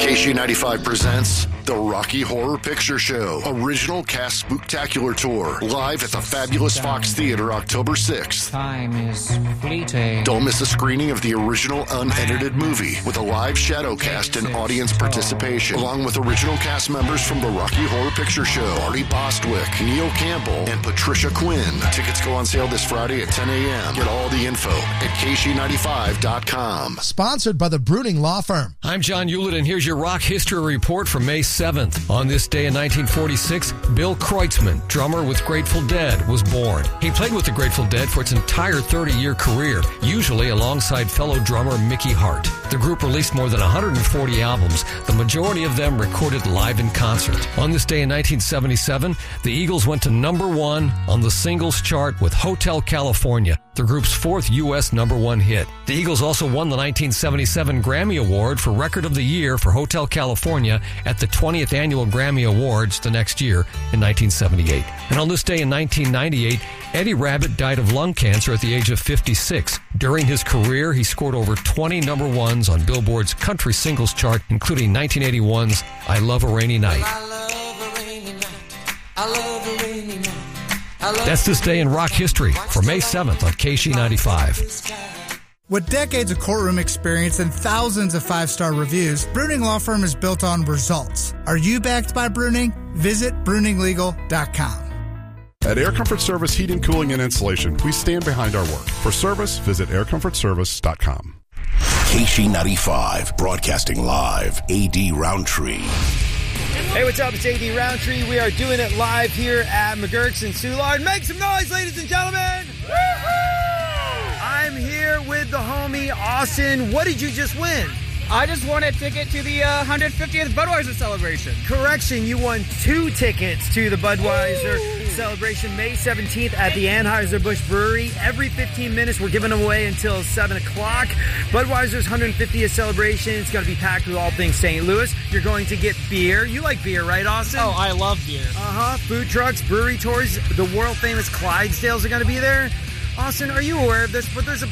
KC95 presents The Rocky Horror Picture Show. Original Cast Spooktacular Tour. Live at the fabulous Fox Theater October 6th. Time is fleeting. Don't miss a screening of the original unedited movie with a live shadow cast and audience participation, along with original cast members from The Rocky Horror Picture Show, Artie Bostwick, Neil Campbell, and Patricia Quinn. Tickets go on sale this Friday at 10 a.m. Get all the info at KC95.com. Sponsored by the Bruning Law Firm. I'm John Hewlett, and here's your rock history report for May 7th. On this day in 1946, Bill Kreutzmann, drummer with Grateful Dead, was born. He played with the Grateful Dead for its entire 30-year career, usually alongside fellow drummer Mickey Hart. The group released more than 140 albums, the majority of them recorded live in concert. On this day in 1977, the Eagles went to number 1 on the singles chart with Hotel California, the group's 4th U.S. number 1 hit. The Eagles also won the 1977 Grammy Award for Record of the Year for Hotel California at the 20th Annual Grammy Awards the next year in 1978. And on this day in 1998, Eddie Rabbitt died of lung cancer at the age of 56. During his career, he scored over 20 number ones on Billboard's country singles chart, including 1981's I Love a Rainy Night. That's this day in rock history for May 7th on KC95. With decades of courtroom experience and thousands of 5-star reviews, Bruning Law Firm is built on results. Are you backed by Bruning? Visit BruningLegal.com. At Air Comfort Service Heating, Cooling, and Insulation, we stand behind our work. For service, visit aircomfortservice.com. KC95, broadcasting live, A.D. Roundtree. Hey, what's up? It's A.D. Roundtree. We are doing it live here at McGurk's in Soulard. Make some noise, ladies and gentlemen! Woo-hoo! I'm here with the homie Austin. What did you just win? I just won a ticket to the 150th Budweiser celebration. Correction, you won 2 tickets to the Budweiser celebration May 17th at the Anheuser-Busch Brewery. Every 15 minutes, we're giving them away until 7 o'clock. Budweiser's 150th celebration. It's going to be packed with all things St. Louis. You're going to get beer. You like beer, right, Austin? Oh, I love beer. Food trucks, brewery tours. The world-famous Clydesdales are going to be there. Austin, are you aware of this? But there's a